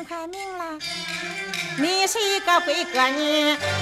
快明了，你是一个闺阁女，